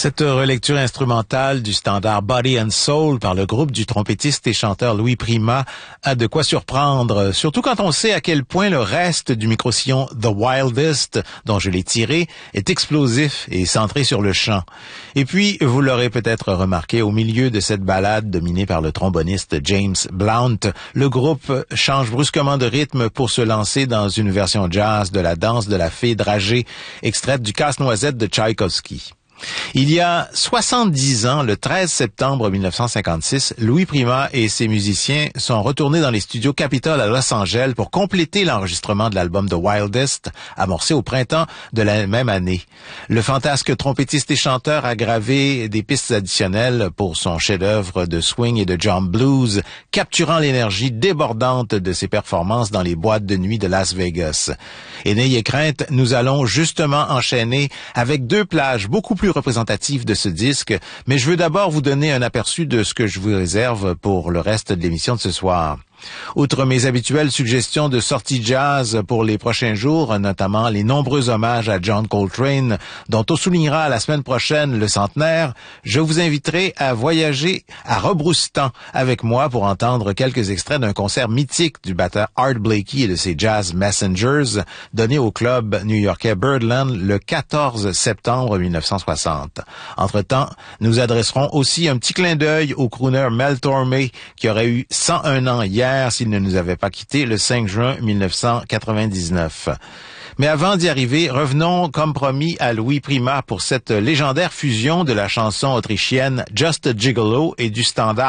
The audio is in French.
Cette relecture instrumentale du standard Body and Soul par le groupe du trompettiste et chanteur Louis Prima a de quoi surprendre, surtout quand on sait à quel point le reste du micro-sillon The Wildest, dont je l'ai tiré, est explosif et centré sur le chant. Et puis, vous l'aurez peut-être remarqué, au milieu de cette ballade dominée par le tromboniste James Blount, le groupe change brusquement de rythme pour se lancer dans une version jazz de la danse de la fée dragée, extraite du Casse-Noisette de Tchaïkovski. Il y a 70 ans, le 13 septembre 1956, Louis Prima et ses musiciens sont retournés dans les studios Capitol à Los Angeles pour compléter l'enregistrement de l'album The Wildest, amorcé au printemps de la même année. Le fantasque trompettiste et chanteur a gravé des pistes additionnelles pour son chef-d'œuvre de swing et de jump blues, capturant l'énergie débordante de ses performances dans les boîtes de nuit de Las Vegas. Et n'ayez crainte, nous allons justement enchaîner avec deux plages beaucoup plus représentatives de ce disque, mais je veux d'abord vous donner un aperçu de ce que je vous réserve pour le reste de l'émission de ce soir. Outre mes habituelles suggestions de sorties jazz pour les prochains jours, notamment les nombreux hommages à John Coltrane, dont on soulignera la semaine prochaine le centenaire, je vous inviterai à voyager à Rebrousse-Temps avec moi pour entendre quelques extraits d'un concert mythique du batteur Art Blakey et de ses Jazz Messengers, donné au club new-yorkais Birdland le 14 septembre 1960. Entre-temps, nous adresserons aussi un petit clin d'œil au crooner Mel Tormé, qui aurait eu 101 ans hier s'il ne nous avait pas quittés le 5 juin 1999. Mais avant d'y arriver, revenons comme promis à Louis Prima pour cette légendaire fusion de la chanson autrichienne Just a Gigolo et du standard